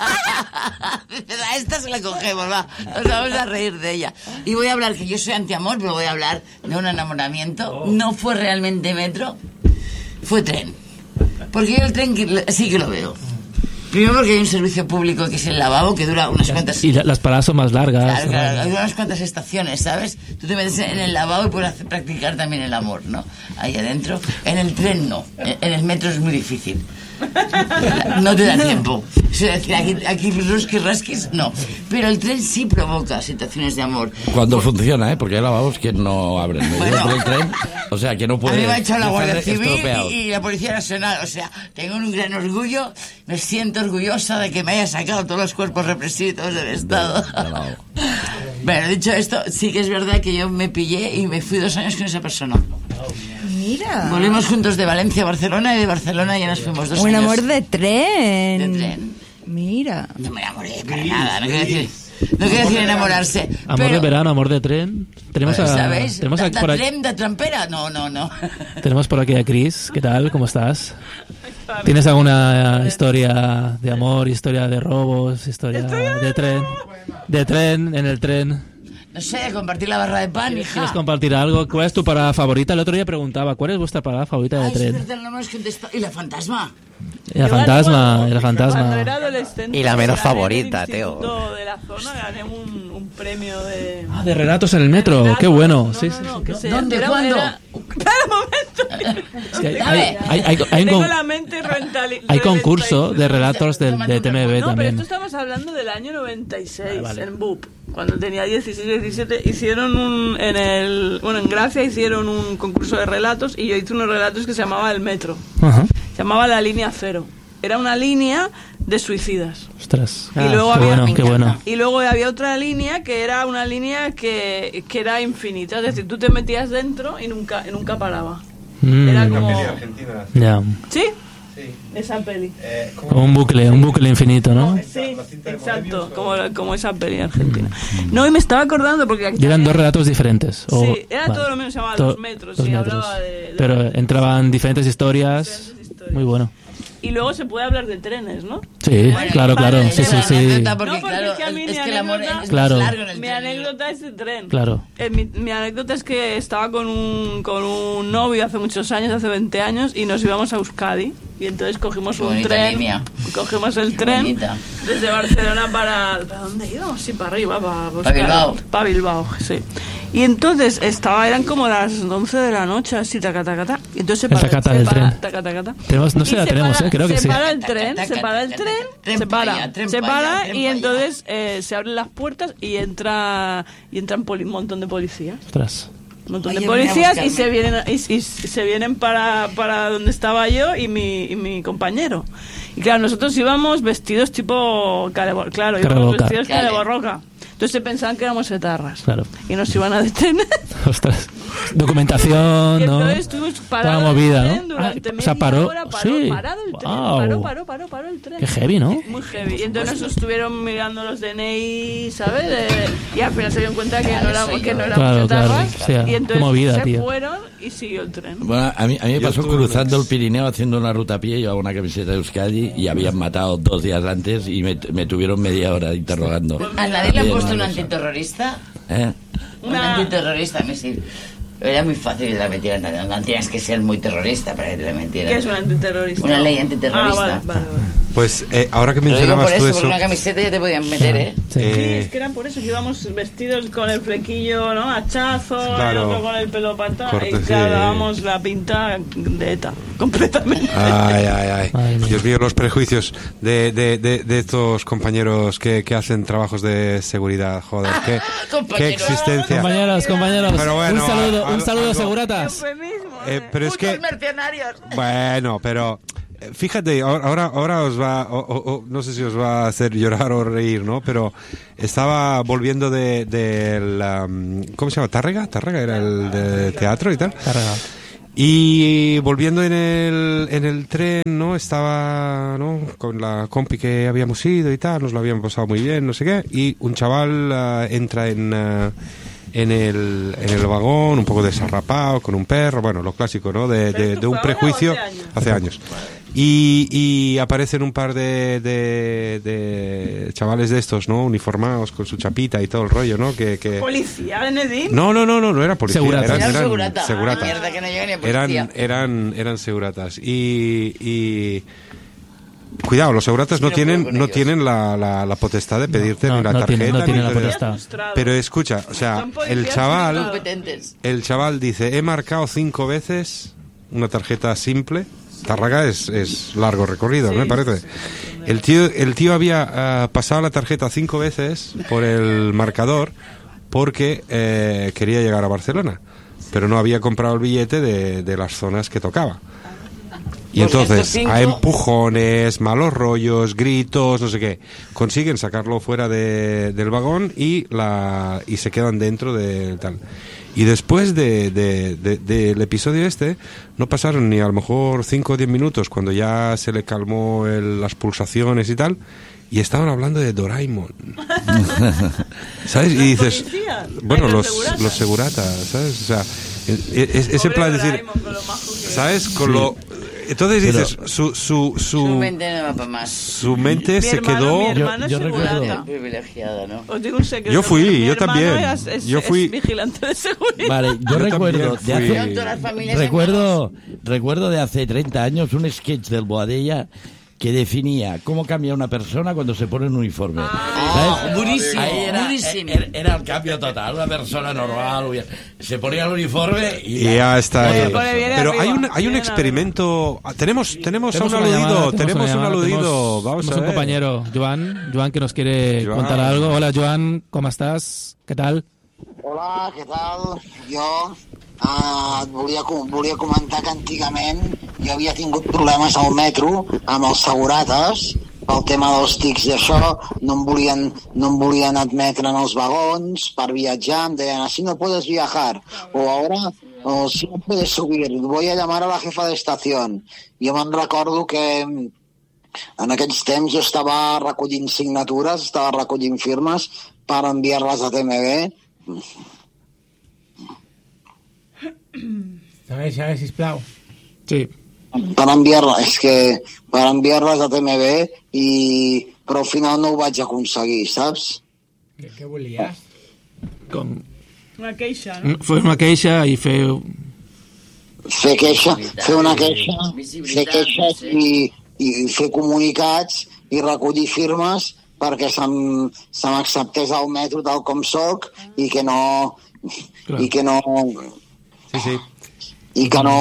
Speaker 7: A esta se la cogemos, va, nos vamos a reír de ella. Y voy a hablar, que yo soy antiamor, pero voy a hablar de un enamoramiento. No fue realmente metro, fue tren. Porque yo el tren sí que lo veo. Primero porque hay un servicio público que es el lavabo, que dura unas cuantas...
Speaker 5: Y la, las paradas son más largas.
Speaker 7: Claro, claro, hay unas cuantas estaciones, ¿sabes? Tú te metes en el lavabo y puedes hacer, practicar también el amor, ¿no? Ahí adentro. En el tren no. En, en el metro es muy difícil. No te da tiempo. Es decir, aquí, aquí rusquis, rasquis, no. Pero el tren sí provoca situaciones de amor.
Speaker 3: Cuando Por... funciona, ¿eh? Porque hay lavabos que no abren.
Speaker 7: Bueno,
Speaker 3: el tren, o sea, que no puede...
Speaker 7: A mí me ha echado la Guardia Civil y, y la Policía Nacional. O sea, tengo un gran orgullo. Me siento orgullosa de que me haya sacado todos los cuerpos represivos del Estado. Bueno, dicho esto, sí que es verdad que yo me pillé y me fui dos años con esa persona.
Speaker 4: Mira.
Speaker 7: Volvimos juntos de Valencia a Barcelona y de Barcelona ya nos fuimos dos
Speaker 4: Un
Speaker 7: años.
Speaker 4: Un amor de tren.
Speaker 7: De tren.
Speaker 4: Mira.
Speaker 7: No me enamoré para nada, no quiero decir... No quiero decir enamorarse.
Speaker 5: Amor
Speaker 7: pero,
Speaker 5: de verano, amor de tren. Tenemos a,
Speaker 7: ¿sabéis?
Speaker 5: Tenemos a,
Speaker 7: ¿Da,
Speaker 5: por
Speaker 7: da
Speaker 5: aquí,
Speaker 7: tren, da trampera? No, no, no.
Speaker 5: Tenemos por aquí a Cris. ¿Qué tal? ¿Cómo estás? ¿Tienes alguna historia de amor, historia de robos, historia, historia de, de tren? De tren, en el tren.
Speaker 7: No sé, compartir la barra de pan,
Speaker 5: ¿Quieres,
Speaker 7: hija.
Speaker 5: ¿Quieres compartir algo? ¿Cuál es tu parada favorita? El otro día preguntaba, ¿cuál es vuestra parada favorita de
Speaker 7: Ay,
Speaker 5: tren?
Speaker 7: es verdad, no me has contestado. ¿Y la fantasma?
Speaker 5: Y la fantasma, y la fantasma.
Speaker 9: Cuando era adolescente,
Speaker 10: Y la menos
Speaker 9: gané
Speaker 10: favorita,
Speaker 9: en el
Speaker 10: Teo.
Speaker 9: instituto de la zona gané un, un premio de...
Speaker 5: Ah, de relatos en el metro,
Speaker 9: Relatos.
Speaker 5: qué bueno.
Speaker 9: No,
Speaker 5: sí,
Speaker 9: no,
Speaker 5: sí,
Speaker 9: no,
Speaker 5: sí.
Speaker 9: que se-
Speaker 7: ¿Dónde?
Speaker 9: era-
Speaker 7: ¿Cuándo?
Speaker 9: era- Espera un momento.
Speaker 5: Es que hay,
Speaker 7: Dame.
Speaker 5: hay, hay, hay- hay un
Speaker 9: Tengo
Speaker 5: con-
Speaker 9: la mente rentali-
Speaker 5: hay concurso de relatos del- de T M B
Speaker 9: No, pero
Speaker 5: también.
Speaker 9: esto estamos hablando del año noventa y seis,
Speaker 5: Vale, vale.
Speaker 9: en B U P. Cuando tenía dieciséis, diecisiete, hicieron un... En el... Bueno, en Gracia hicieron un concurso de relatos y yo hice unos relatos que se llamaba El Metro.
Speaker 5: Ajá.
Speaker 9: Se llamaba La Línea Cero. Era una línea de suicidas.
Speaker 5: Ostras,
Speaker 9: Y luego
Speaker 5: qué
Speaker 9: había-
Speaker 5: bueno, qué bueno.
Speaker 9: Y luego había otra línea que era una línea que, que era infinita. Es decir, tú te metías dentro y nunca, y nunca paraba.
Speaker 5: Mm,
Speaker 9: Era como...
Speaker 5: ya.
Speaker 9: ¿Sí? Esa peli.
Speaker 5: Como un bucle, un bucle infinito, ¿no?
Speaker 9: Sí, exacto, como, como esa peli argentina. No, y me estaba acordando porque...
Speaker 5: Y eran dos relatos diferentes. o-
Speaker 9: Sí, era
Speaker 5: vale.
Speaker 9: todo lo mismo, se llamaba
Speaker 5: To-
Speaker 9: Los Metros,
Speaker 5: Los
Speaker 9: sí,
Speaker 5: metros.
Speaker 9: hablaba de- de-
Speaker 5: Pero entraban diferentes historias.
Speaker 9: Diferentes historias.
Speaker 5: Muy bueno.
Speaker 9: Y luego se puede hablar de trenes, ¿no?
Speaker 5: Sí,
Speaker 7: Bueno,
Speaker 5: claro,
Speaker 9: vale,
Speaker 5: claro.
Speaker 9: vale,
Speaker 5: Sí, sí,
Speaker 7: la
Speaker 5: sí.
Speaker 7: anécdota, porque,
Speaker 9: No, porque
Speaker 7: claro,
Speaker 9: es que a mí
Speaker 7: es
Speaker 9: mi
Speaker 7: que el amor
Speaker 9: anécdota-
Speaker 7: es
Speaker 5: Claro.
Speaker 7: más largo en el
Speaker 9: Mi
Speaker 7: tren.
Speaker 9: anécdota es de tren.
Speaker 5: Claro.
Speaker 9: Eh, mi, mi anécdota es que estaba con un, con un novio hace muchos años, hace veinte años, y nos íbamos a Euskadi. Y entonces cogimos
Speaker 7: Qué
Speaker 9: un
Speaker 7: bonita
Speaker 9: tren.
Speaker 7: línea.
Speaker 9: Cogimos el
Speaker 7: Qué
Speaker 9: tren
Speaker 7: bonita.
Speaker 9: desde Barcelona para... ¿Para dónde íbamos? Sí, para arriba, para
Speaker 7: Pa' Bilbao.
Speaker 9: Para Bilbao, sí. Y entonces estaba, eran como las once de la noche, así, taca, taca, taca. Y entonces se
Speaker 5: El
Speaker 9: para,
Speaker 5: tacata
Speaker 9: se
Speaker 5: del
Speaker 9: para,
Speaker 5: tren.
Speaker 9: taca, taca, taca.
Speaker 5: Tenemos, no sé,
Speaker 9: Y
Speaker 5: la
Speaker 9: se
Speaker 5: tenemos,
Speaker 9: para-
Speaker 5: ¿eh? Creo que
Speaker 9: se
Speaker 5: sí.
Speaker 9: para el tren,
Speaker 7: Taca,
Speaker 9: se
Speaker 7: taca,
Speaker 9: para el
Speaker 7: taca,
Speaker 9: tren,
Speaker 7: tren
Speaker 9: se
Speaker 7: pa'
Speaker 9: para,
Speaker 7: allá, tren
Speaker 9: se
Speaker 7: pa' allá,
Speaker 9: para
Speaker 7: tren
Speaker 9: y
Speaker 7: pa' allá.
Speaker 9: entonces eh, se abren las puertas y entra y entran poli- un montón de policías.
Speaker 5: Ostras.
Speaker 9: Un montón
Speaker 7: Oye,
Speaker 9: de
Speaker 7: ven a
Speaker 9: policías y
Speaker 7: buscarme.
Speaker 9: se vienen a- y, y se vienen para, para donde estaba yo y mi, y mi compañero. Y claro, nosotros íbamos vestidos tipo calebo- claro, íbamos
Speaker 5: Caleborroca.
Speaker 9: vestidos
Speaker 7: Cale.
Speaker 9: caleborroca. Entonces se pensaban que éramos etarras.
Speaker 5: Claro.
Speaker 9: Y nos iban a detener.
Speaker 5: Ostras. Documentación,
Speaker 9: Y
Speaker 5: ¿no?
Speaker 9: entonces estuvimos
Speaker 5: Toda
Speaker 9: parados
Speaker 5: movida,
Speaker 9: el tren
Speaker 5: ¿no?
Speaker 9: durante
Speaker 5: Ah, o sea,
Speaker 9: media
Speaker 5: paró.
Speaker 9: hora, paró,
Speaker 5: Sí.
Speaker 9: parado el tren,
Speaker 5: Guau.
Speaker 9: paró, paró, paró, paró el tren.
Speaker 5: Qué heavy, ¿no?
Speaker 9: Muy heavy. Y entonces nos estuvieron mirando los D N I, ¿sabes? De- y al final se dieron cuenta que no éramos, que no éramos
Speaker 5: Claro, claro.
Speaker 9: etarras.
Speaker 5: O sea,
Speaker 9: y
Speaker 5: qué
Speaker 9: entonces
Speaker 5: movida,
Speaker 9: se
Speaker 5: tío.
Speaker 9: fueron y siguió el tren.
Speaker 3: Bueno, a mí, a mí me
Speaker 2: Yo
Speaker 3: pasó
Speaker 2: estuve
Speaker 3: cruzando
Speaker 2: en
Speaker 3: el Pirineo haciendo una ruta a pie, llevaba una camiseta de Euskadi y habían matado dos días antes y me, me tuvieron media hora interrogando.
Speaker 7: ¿A nadie le han
Speaker 3: Bien,
Speaker 7: puesto un
Speaker 3: no lo sé.
Speaker 7: antiterrorista?
Speaker 3: ¿Eh?
Speaker 7: Un
Speaker 9: Una-
Speaker 7: antiterrorista, me sí. Era muy fácil que la metieran. No, no tienes que ser muy terrorista para que te la metieran.
Speaker 9: ¿Qué es un antiterrorista?
Speaker 7: Una ley antiterrorista.
Speaker 9: Ah, vale, vale, vale.
Speaker 2: Pues eh, ahora que
Speaker 7: Lo digo por
Speaker 2: mencionabas
Speaker 7: eso,
Speaker 2: tú
Speaker 7: porque
Speaker 2: eso,
Speaker 7: una camiseta ya te podían meter, ¿eh?
Speaker 5: Sí.
Speaker 9: Sí,
Speaker 2: eh,
Speaker 9: es que eran por eso que íbamos vestidos con el flequillo, ¿no? Hachazo,
Speaker 2: Claro.
Speaker 9: el otro con el pelo patán.
Speaker 2: Corte,
Speaker 9: Y
Speaker 2: sí.
Speaker 9: claro, dábamos la pinta de ETA, completamente.
Speaker 2: Ay, ay, ay.
Speaker 5: Ay, mía.
Speaker 2: Dios mío, los prejuicios de, de, de, de estos compañeros que, que hacen trabajos de seguridad. Joder, qué, qué
Speaker 7: Compañeros.
Speaker 2: existencia.
Speaker 5: Compañeros, compañeros.
Speaker 2: Pero bueno,
Speaker 5: un saludo,
Speaker 2: al-
Speaker 5: un saludo,
Speaker 2: algo-
Speaker 5: seguratas.
Speaker 9: Eufemismo,
Speaker 2: Eh,
Speaker 9: ¿eh?
Speaker 2: pero es que,
Speaker 7: Putos mercenarios.
Speaker 2: bueno, pero eh, fíjate, ahora, ahora os va, o- o- o, no sé si os va a hacer llorar o reír, ¿no? Pero estaba volviendo de, del, um, ¿cómo se llama? Tárrega, Tárrega era el de teatro y tal.
Speaker 5: Carga.
Speaker 2: Y volviendo en el, en el tren, ¿no? Estaba, ¿no? Con la compi que habíamos ido y tal, nos lo habíamos pasado muy bien, no sé qué. Y un chaval uh, entra en, uh, en, el, en el vagón, un poco desarrapado, con un perro, bueno, lo clásico, ¿no? De,
Speaker 9: ¿Pero
Speaker 2: de,
Speaker 9: esto
Speaker 2: de un
Speaker 9: fue ahora o
Speaker 2: prejuicio.
Speaker 9: hace años?
Speaker 2: Hace años. Y, y aparecen un par de, de, de chavales de estos, ¿no? Uniformados con su chapita y todo el rollo, ¿no? Que, que...
Speaker 9: ¿Policía de Nedim?
Speaker 2: No, no, no, no, no era policía.
Speaker 5: Seguratas.
Speaker 2: Eran,
Speaker 7: Eran
Speaker 2: eran
Speaker 7: segurata.
Speaker 2: seguratas.
Speaker 7: Ah, mierda, que no llega ni a
Speaker 2: Eran,
Speaker 7: policía.
Speaker 2: eran, eran seguratas. Y, y cuidado, los seguratas no
Speaker 7: Sí, no puedo
Speaker 2: tienen,
Speaker 7: con
Speaker 2: no
Speaker 7: ellos.
Speaker 2: tienen la, la, la potestad de pedirte
Speaker 5: no,
Speaker 2: ni la
Speaker 5: no
Speaker 2: tarjeta.
Speaker 5: tienen- no tienen
Speaker 2: ni
Speaker 5: la
Speaker 2: todo.
Speaker 5: potestad.
Speaker 9: Frustrado.
Speaker 2: Pero escucha, o sea,
Speaker 9: Son policías
Speaker 2: el chaval,
Speaker 7: Incompetentes.
Speaker 2: el chaval dice, he marcado cinco veces una tarjeta simple. Tarraga es, es largo recorrido, me parece. El tío, el tío había ah, pasado la tarjeta cinco veces por el marcador porque eh, quería llegar a Barcelona, pero no había comprado el billete de, de las zonas que tocaba. Y
Speaker 7: Pues
Speaker 2: entonces,
Speaker 7: estos cinco-
Speaker 2: a empujones, malos rollos, gritos, no sé qué, consiguen sacarlo fuera de, del vagón y la y se quedan dentro de tal. Y después de, de- de- del episodio este, no pasaron ni a lo mejor cinco o diez minutos cuando ya se le calmó el- las pulsaciones y tal, y estaban hablando de Doraemon. ¿Sabes? Y dices,
Speaker 9: policías?
Speaker 2: bueno,
Speaker 9: Ay, los
Speaker 2: los,
Speaker 9: seguratas.
Speaker 2: los seguratas, ¿sabes? O sea, es, es- ese
Speaker 9: Pobre
Speaker 2: plan de decir,
Speaker 9: Doraemon con lo majo que es.
Speaker 2: ¿sabes? Con lo entonces dices, Pero, su, su, su,
Speaker 7: su mente no va para más.
Speaker 2: Su mente
Speaker 9: mi
Speaker 2: se
Speaker 9: hermano,
Speaker 2: quedó...
Speaker 9: Mi hermano
Speaker 3: yo, yo
Speaker 9: es
Speaker 3: recuerdo...
Speaker 7: privilegiada, ¿no?
Speaker 9: Os digo un secreto.
Speaker 2: Yo fui,
Speaker 9: mi
Speaker 2: yo también.
Speaker 9: Es, es,
Speaker 2: yo fui...
Speaker 9: es vigilante de seguridad.
Speaker 3: Vale, yo, yo recuerdo... De hace, recuerdo, recuerdo de hace treinta años un sketch del Boadella que definía cómo cambia una persona cuando se pone un uniforme.
Speaker 7: Ah,
Speaker 3: ¿sabes?
Speaker 7: buenísimo,
Speaker 3: Ahí era,
Speaker 7: buenísimo.
Speaker 3: Era, era el cambio total, una persona normal, se ponía el uniforme y
Speaker 2: ya, ya está.
Speaker 9: Oye,
Speaker 2: Ahí. Pero
Speaker 9: arriba,
Speaker 2: hay un, hay un experimento... Tenemos, tenemos, tenemos a un aludido, llamada, tenemos un aludido.
Speaker 5: Tenemos,
Speaker 2: Vamos
Speaker 5: tenemos
Speaker 2: a ver.
Speaker 5: un compañero, Joan, Joan que nos quiere Joan. contar algo. Hola, Joan, ¿cómo estás? ¿Qué tal?
Speaker 10: Hola, què tal? Jo uh, et volia, volia comentar que antigament jo havia tingut problemes al metro amb els segurates pel tema dels tics i això, no em volien, no em volien admetre en els vagons per viatjar, em deien, así no puedes viajar, o ahora, o si no puedes subir, voy a llamar a la jefa de estación. Jo me'n recordo que en aquells temps jo estava recollint signatures, estava recollint firmes per enviar-les a T M B.
Speaker 8: Segueix, segueix, sisplau.
Speaker 5: Sí.
Speaker 10: Per enviar-les, és que per enviar-les a T M B, i... però al final no ho vaig aconseguir, saps?
Speaker 8: Què, què volies?
Speaker 5: Com...
Speaker 9: Una queixa, no?
Speaker 5: Fer una queixa i fer...
Speaker 10: Fer queixa, fer una queixa, fer queixes i, i fer comunicats i recollir firmes perquè se m'acceptés al metro tal com soc i que no... Clar. I que no...
Speaker 2: Sí, sí.
Speaker 10: I que no...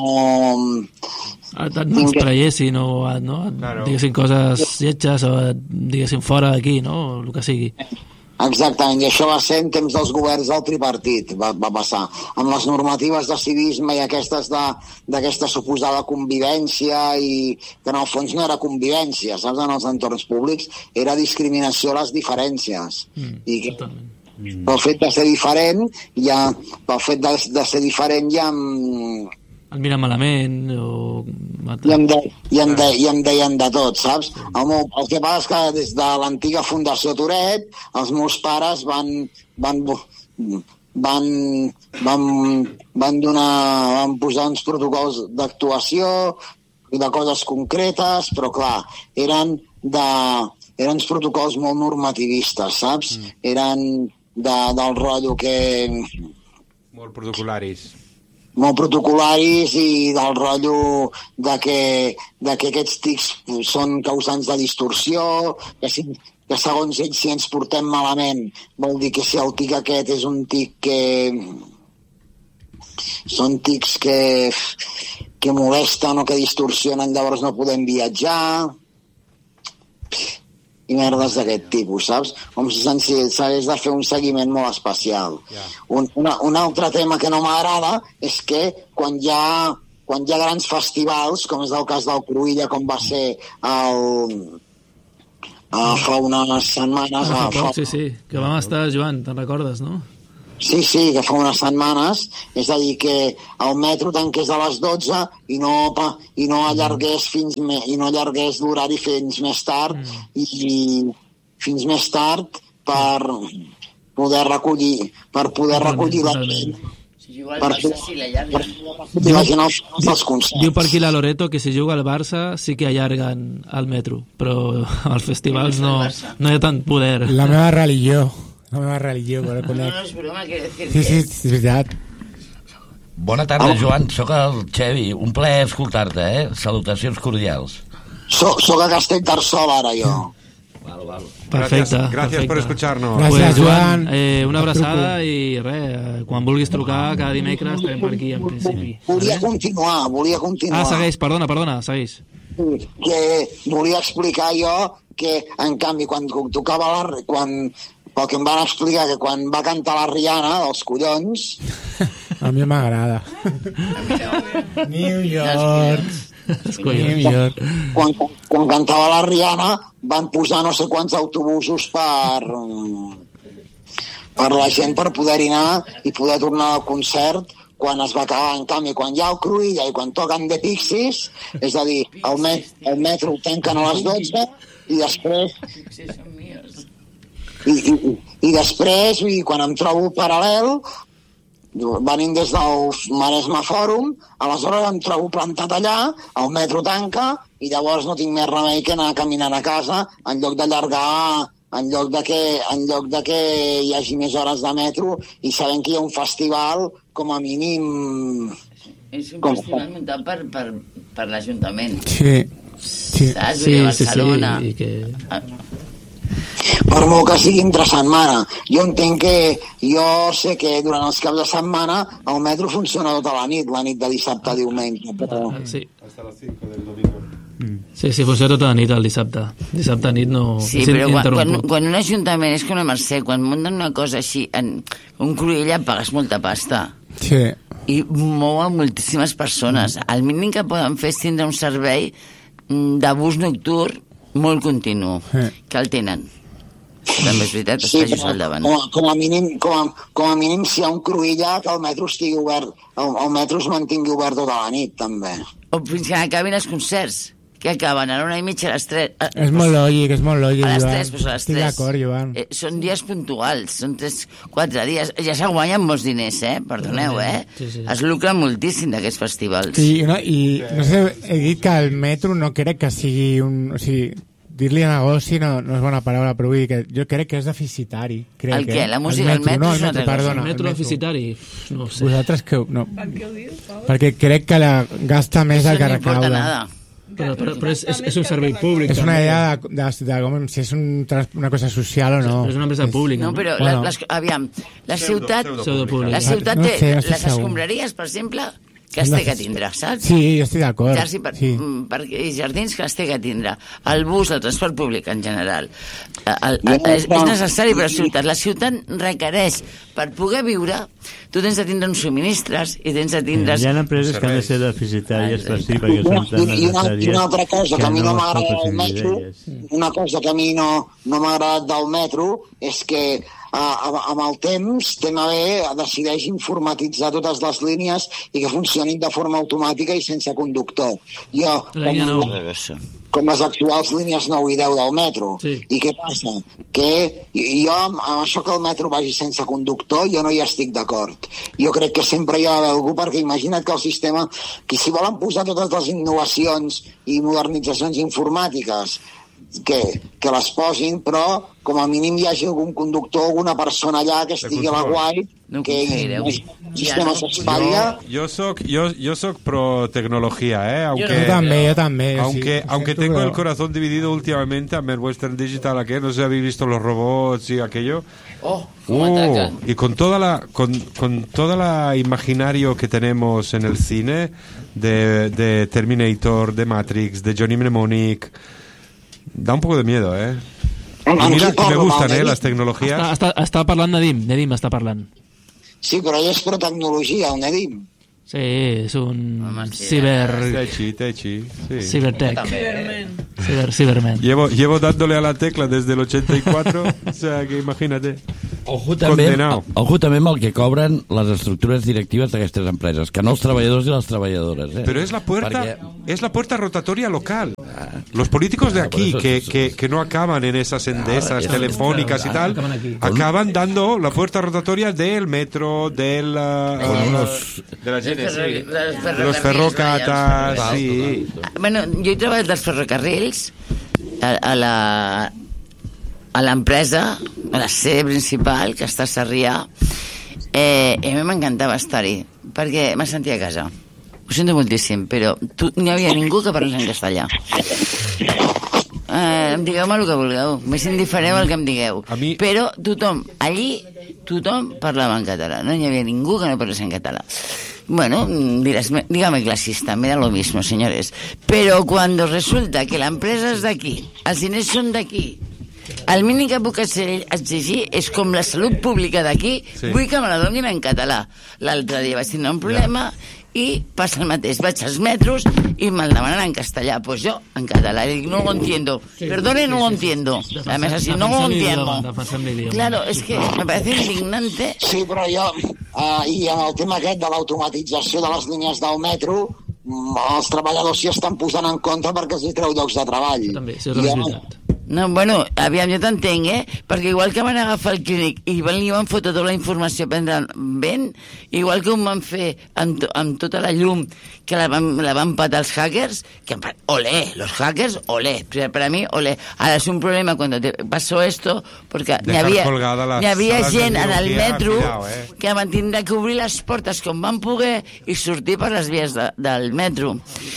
Speaker 5: Et menyspreessin o no? Claro. Diguessin coses lletges o diguessin fora d'aquí, no? El que sigui.
Speaker 10: Exactament, i això va ser en temps dels governs del tripartit, va, va passar. Amb les normatives de civisme i aquestes d'aquesta suposada convivència, i que en el fons no era convivència, saps? En els entorns públics era discriminació a les diferències. Mm, I que, mm. pel fet de ser diferent, ja, pel fet de, de ser diferent ja...
Speaker 5: el miren malament o...
Speaker 10: I em, de, i, em de, i em deien de tot, saps? El, meu, el que passa és que des de l'antiga Fundació Toret els meus pares van van, van, van, van donar van posar uns protocols d'actuació i de coses concretes, però clar, eren de eren uns protocols molt normativistes, saps? Mm. Eren de, del rotllo que...
Speaker 2: Molt protocolaris.
Speaker 10: molt protocolaris i del rotllo de que, de que aquests tics són causants de distorsió, que, si, que segons ells si ens portem malament vol dir que si el tic aquest és un tic que... són tics que, que molesten o que distorsionen, llavors no podem viatjar... i merdes d'aquest tipus, saps? Com si s'hagués de fer un seguiment molt especial. Yeah. Un, una, un altre tema que no m'agrada és que quan hi ha, quan hi ha grans festivals, com és el cas del Cruïlla, com va ser el, uh, fa unes setmanes...
Speaker 5: Ah,
Speaker 10: uh, fa...
Speaker 5: Sí, sí, que vam estar, Joan, te'n recordes, no?
Speaker 10: Sí, sí, que fa unes setmanes, és a dir, que el metro tanqués a les dotze i no, i no allargués fins me, i no allargués l'horari fins més tard mm. i fins més tard per poder recollir per poder recollir la gent.
Speaker 7: Per, si per,
Speaker 5: diu per aquí la Loreto que si juga al Barça sí que allarguen el metro, però als festivals no, no hi ha tant poder.
Speaker 8: La meva religió. La meva religió, però conec.
Speaker 7: No, no és broma, que decir
Speaker 8: sí, sí, és veritat.
Speaker 3: Bona tarda, oh. Joan, sóc el Xevi. Un plaer escoltar-te, eh? Salutacions cordials.
Speaker 10: Soc, soc a Castellterçol, ara, jo.
Speaker 3: Val, val.
Speaker 5: Perfecte.
Speaker 2: Gràcies, gràcies per escuchar-nos.
Speaker 8: Gràcies,
Speaker 5: pues,
Speaker 8: Joan.
Speaker 5: Eh, una abraçada i res, quan vulguis trucar cada dimecres estarem per aquí, en principi.
Speaker 10: Volia continuar, volia continuar.
Speaker 5: Ah, segueix, perdona, perdona, segueix.
Speaker 10: Que volia explicar jo que, en canvi, quan tocava la... Quan, pel que em van explicar que quan va cantar la Rihanna dels collons...
Speaker 8: A mi m'agrada. New York. New York.
Speaker 10: Quan, quan cantava la Rihanna van posar no sé quants autobusos per per la gent per poder-hi anar i poder tornar al concert quan es va acabar. En canvi, quan hi ha el Cruïlla i quan toquen The Pixies, és a dir, el, met, el metro ho tanquen a les dotze i després... I, i, i després, i quan em trobo paral·lel, venint des del Maresme Fòrum, aleshores em trobo plantat allà, el metro tanca, i llavors no tinc més remei que anar caminant a casa, en lloc d'allargar, en lloc de que, en lloc de que hi hagi més hores de metro, i sabem que hi ha un festival, com a mínim...
Speaker 7: És un festival muntat per, per, per l'Ajuntament.
Speaker 8: Sí. Sí,
Speaker 7: saps?
Speaker 5: Sí,
Speaker 7: Barcelona.
Speaker 5: sí, sí, i que...
Speaker 10: Per molt que sigui entre setmana. Jo entenc que... Jo sé que durant els caps de setmana el metro funciona tota la nit, la nit de dissabte a diumenge. Però...
Speaker 5: Sí. Sí, sí, funciona tota la nit el dissabte. Dissabte a nit no...
Speaker 7: Sí, però quan, quan, quan un ajuntament és com la Mercè, quan munten una cosa així, en un Cruïlla pagues molta pasta.
Speaker 8: Sí.
Speaker 7: I mouen moltíssimes persones. El mínim que poden fer és tindre un servei de bus nocturn molt continu,
Speaker 8: sí.
Speaker 7: que el tenen. També és veritat,
Speaker 10: sí,
Speaker 7: està just al davant.
Speaker 10: Com a, com, a mínim, com, a, com a mínim, si hi ha un Cruïlla, que el metro estigui obert, el, el metro es mantingui obert tota la nit, també.
Speaker 7: O fins que acabin els concerts, que acaben a l'una i mitja a les tres. A,
Speaker 8: és molt lògic, és molt lògic,
Speaker 7: a les
Speaker 8: Joan.
Speaker 7: tres, pues a les
Speaker 8: Estic
Speaker 7: tres.
Speaker 8: d'acord, Joan.
Speaker 7: Eh, són dies puntuals, són tres, quatre dies. Ja se guanyen molts diners, eh? Perdoneu, eh?
Speaker 5: Sí, sí.
Speaker 7: Es lucren moltíssim d'aquests festivals.
Speaker 8: Sí, no, i no sé, he dit que el metro no crec que sigui un... O sigui, dir-li negoci no, no és bona paraula, però vull dir que jo crec que és deficitari. Crec,
Speaker 7: El què?
Speaker 8: Eh?
Speaker 7: La música
Speaker 8: el
Speaker 7: del metro
Speaker 8: no,
Speaker 7: és una altra cosa.
Speaker 8: perdona,
Speaker 5: El metro
Speaker 8: el metro.
Speaker 5: deficitari? No ho sé.
Speaker 8: Vosaltres que... No.
Speaker 9: Per què ho dius, Pau?
Speaker 8: Perquè crec que la gasta més
Speaker 7: Això
Speaker 8: del que
Speaker 7: no importa
Speaker 8: recauda.
Speaker 7: nada.
Speaker 5: Però, però, però és, és, és un servei públic.
Speaker 8: És una
Speaker 5: també.
Speaker 8: idea de, de, de, de com, si és un, trans- una cosa social o no.
Speaker 5: És una empresa pública.
Speaker 7: No, però,
Speaker 8: Bueno.
Speaker 7: la, les, aviam, la ciutat...
Speaker 5: Pseudo pública.
Speaker 7: La ciutat
Speaker 8: No
Speaker 7: té
Speaker 8: sé, no estic
Speaker 7: les
Speaker 8: segur.
Speaker 7: escombraries, per exemple, que es té que tindre, saps?
Speaker 8: Sí, jo estic d'acord.
Speaker 7: Llars i, per,
Speaker 8: Sí.
Speaker 7: mm, per, i jardins que es té que tindre. El bus, el transport públic en general. El, el, és, és necessari per a la ciutat. La ciutat requereix, per poder viure, tu tens de tindre uns subministres i tens de tindre...
Speaker 6: Hi ha empreses que han de ser deficitàries per si, perquè són tan
Speaker 10: I, i, una, I una altra cosa que a mi no m'ha
Speaker 6: es pot
Speaker 10: agradat del
Speaker 6: prescindir
Speaker 10: metro,
Speaker 6: d'elles.
Speaker 10: una cosa que a mi no, no m'ha agradat del metro és que uh, amb el temps T M B decideix informatitzar totes les línies i que funcionin de forma automàtica i sense conductor. Jo,
Speaker 5: La línia
Speaker 10: com,
Speaker 5: nou.
Speaker 10: com les actuals línies nou i deu del metro.
Speaker 5: Sí.
Speaker 10: I què passa? Que jo, amb això que el metro vagi sense conductor, jo no hi estic d'acord. Jo crec que sempre hi ha d'haver algú, perquè imagina't que el sistema, que si volen posar totes les innovacions i modernitzacions informàtiques, que, que les posin, però com a mínim hi hagi algun conductor, alguna persona allà que estigui a la guai,
Speaker 7: No
Speaker 10: que
Speaker 7: aconseguireu.
Speaker 10: el sistema s'espatlla.
Speaker 2: Yo, yo, soc, yo, yo soc pro tecnología, ¿eh? Aunque,
Speaker 8: Yo también, yo también.
Speaker 2: Aunque,
Speaker 8: sí,
Speaker 2: aunque
Speaker 8: siento
Speaker 2: tengo
Speaker 8: que-
Speaker 2: el corazón dividido últimamente a ver Western Digital, ¿a qué? No sé si habéis visto los robots y aquello.
Speaker 7: Oh, com
Speaker 2: Uh,
Speaker 7: ataquen.
Speaker 2: y con toda la con, con toda la imaginario que tenemos en el cine de, de Terminator, de Matrix, de Johnny Mnemonic, da un poco de miedo, ¿eh? Y mira que me gustan, ¿eh? Las tecnologías.
Speaker 5: Està, està, està parlant Nedim, Nedim està parlant.
Speaker 10: Sí, però ell és pro tecnologia, el Nedim.
Speaker 5: Sí, és un
Speaker 7: Home, sí,
Speaker 5: ciber...
Speaker 2: Techi, Techi, sí.
Speaker 5: Cibertech.
Speaker 9: Ciberman.
Speaker 5: Ciber, Ciberman.
Speaker 2: Llevo, llevo dándole a la tecla desde el ochenta y cuatro, o sea que imagínate.
Speaker 3: Ojo també,
Speaker 2: Condenado.
Speaker 3: ojo també amb el que cobren les estructures directives d'aquestes empreses, que no els treballadors i les treballadores. Eh?
Speaker 2: Pero es la puerta,
Speaker 3: Perquè-
Speaker 2: es la puerta rotatoria local. Los políticos de
Speaker 3: Ah, por
Speaker 2: aquí
Speaker 3: eso-
Speaker 2: que,
Speaker 3: eso-
Speaker 2: que, que no acaban en esas endesas
Speaker 3: Claro,
Speaker 2: telefónicas y
Speaker 5: claro,
Speaker 2: tal,
Speaker 5: acaban aquí.
Speaker 2: acaban dando la puerta rotatoria del metro, del uh,
Speaker 3: Con unos-
Speaker 2: de la G N C,
Speaker 7: Ferro- dels
Speaker 2: de los
Speaker 7: ferrocarrils,
Speaker 2: ferrocatas,
Speaker 7: vaya,
Speaker 2: sí.
Speaker 7: Bueno, jo he treballat dels ferrocarrils a, a la a l'empresa, a la sede principal, que està a Sarrià, eh, i a mi m'encantava estar-hi, perquè me sentia a casa. Ho sento moltíssim, però tu, no hi havia ningú que parlés en castellà. Eh, em digueu-me el que vulgueu, m'és indiferent el que em digueu.
Speaker 2: A mi-
Speaker 7: Però tothom, allí, tothom parlava en català, no hi havia ningú que no parlés en català. Bueno, dirás, me- dígame clasista, me da lo mismo, señores. Pero cuando resulta que la empresa es d'aquí, els diners són d'aquí, el mínim que puc exigir és com la salut pública d'aquí,
Speaker 2: Sí.
Speaker 7: vull que me la donin en català. L'altre dia vaig tenir un problema i passa el mateix, vaig als metros i me'l demanen en castellà. Pues jo, en català, i dic, no lo entiendo. Perdone, no lo entiendo. A més, así, no lo entiendo.
Speaker 5: Defensant l'idioma.
Speaker 7: Claro, es que me parece indignante.
Speaker 10: Sí, però jo, uh, i amb el tema aquest de l'automatització de les línies del metro, mm, els treballadors s'hi estan posant en contra perquè els hi treu llocs de treball.
Speaker 5: També, sí, és
Speaker 10: I,
Speaker 5: la
Speaker 10: home,
Speaker 5: veritat.
Speaker 7: No, bueno, aviam, jo t'entenc, eh? Perquè igual que van agafar el clínic i van, li van fotre tota la informació prendre vent, igual que ho van fer amb, to, amb tota la llum que la van, la van patar els hackers, que olé, los hackers, olé. Per a mi, olé. Ara és un problema quan passó esto, perquè n'hi havia, n'hi havia gent en el metro cuidado, eh? que van tindre que obrir les portes com van poder i sortir per les vies de, del metro.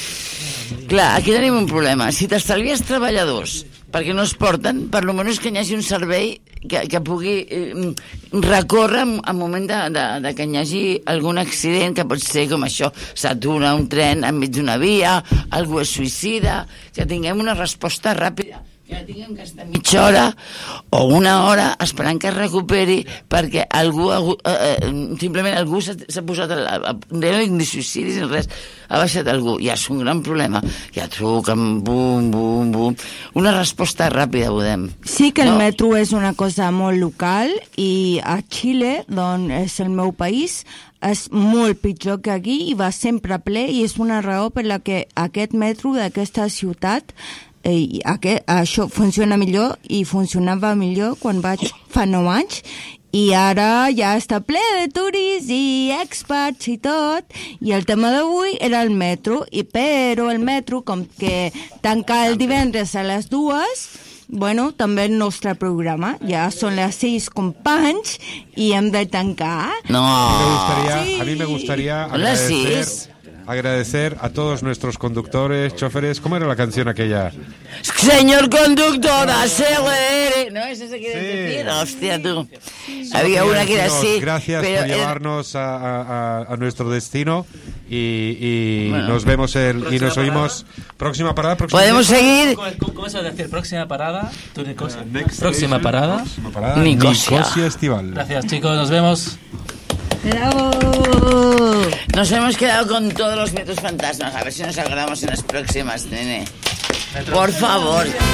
Speaker 7: Clar, aquí tenim un problema. Si t'estalvies treballadors perquè no es porten, per almenys que hi hagi un servei que, que pugui eh, recórrer en moment de, de, de que hi hagi algun accident, que pot ser com això, s'atura un tren enmig d'una via, algú es suïcida, que tinguem una resposta ràpida. Que tinguem que estar mitja hora o una hora esperant que es recuperi perquè algú, eh, simplement algú s'ha posat, a, a, no ni suïcidis ni res, ha baixat algú, ja és un gran problema, ja truquen, bum, bum, bum, una resposta ràpida, podem.
Speaker 4: Sí que el no? metro és una cosa molt local i a Xile, d'on és el meu país, és molt pitjor que aquí i va sempre ple i és una raó per la que aquest metro d'aquesta ciutat i aquest, això funciona millor i funcionava millor quan vaig fa nou anys i ara ja està ple de turis i expats i tot i el tema d'avui era el metro i però el metro com que tanca el divendres a les dues, bueno, també el nostre programa ja són les sis companys i hem de tancar.
Speaker 7: No,
Speaker 2: me gustaría, sí. A mí me gustaría agradecer,
Speaker 7: sis.
Speaker 2: agradecer a todos nuestros conductores, choferes. ¿Cómo era la canción aquella?
Speaker 7: Señor conductor, acelere. ¿No? ¿Eso se quiere sí. decir? Hostia, tú. Había una que era así.
Speaker 2: Gracias
Speaker 7: pero
Speaker 2: por llevarnos a, a, a nuestro destino y, y bueno, nos vemos el, y nos oímos. Próxima parada. Próxima
Speaker 7: Podemos
Speaker 2: día.
Speaker 7: seguir.
Speaker 5: ¿Cómo, ¿Cómo se va a decir? Próxima parada. Tú, Nicosia. Uh, próxima parada.
Speaker 2: Próxima parada.
Speaker 7: Nicosia.
Speaker 2: Nicosia Estival.
Speaker 5: Gracias, chicos. Nos vemos.
Speaker 4: ¡Bravo!
Speaker 7: Nos hemos quedado con todos los metros fantasmas. A ver si nos acordamos en las próximas, nene. Por favor.